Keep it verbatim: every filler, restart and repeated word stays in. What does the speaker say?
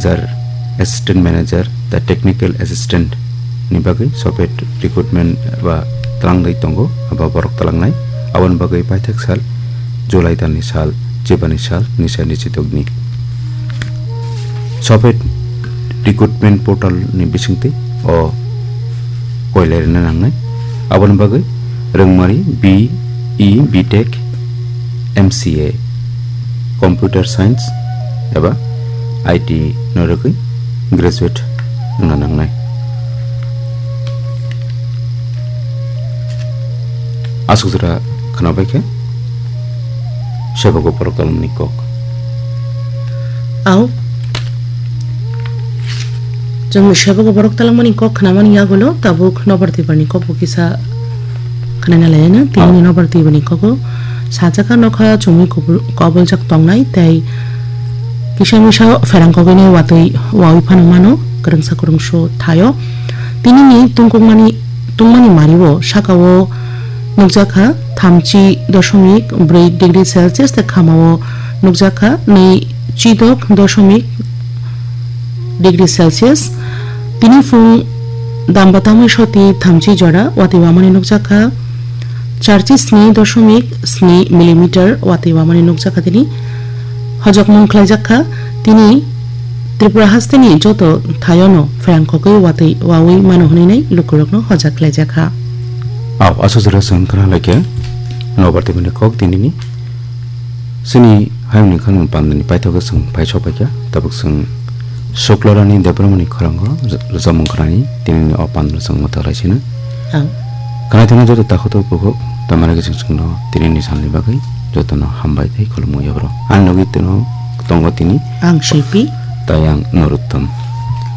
manager, assistant manager, the technical assistant ni bagai software recruitment ba talang dai tongo aba borok talang nai awan bagai paithak sal July tan ni sal jebani sal ni sa ni chitogni software recruitment portal ni bisingte o koiler na nangnai awan bagai rengmari B E B Tech M C A computer science eba I T norokoi graduate na nangnai asukra khanabai ke sebago portal ni kok au jong sebago portal mani kok khnamani yagulo tabuk nobarti bani kok bukisa khanana lena tini nobarti bani kok sajaka nokha chumi kobol jak tongnai tai kisa misa ferang kogene watoi wawi phanamano kerengsa kerengso thayo tini ni tungkongmani tungmani mariwo sakawo nukjaka thamchi doshamik brei degree celsius te khamawo nukjaka nei chidok doshamik degree celsius tini fung dambatami shoti thamchi jora wati wamani nukjaka charchi sni doshamik sni millimeter wati wamani nukjaka tini hojok mungkhlaijaka tini Tripura hasteni joto thayono ferangkogoi wati wawi mano honinai lukurokno hojak laijaka aw asosra sankra lake nobarti bani kok tinini sini hayuni khang pandani paithoga sang paisho paikya tabuk sang shoklorani debramani kharango rajamung khrani tinini opandra sang mataraisina aw kana tini joto takhoto poko tamara ge singno tinini sanli bagai joto no hambai thai khulmo yabro an logi tino tongo tini ang shipi tayang noruttam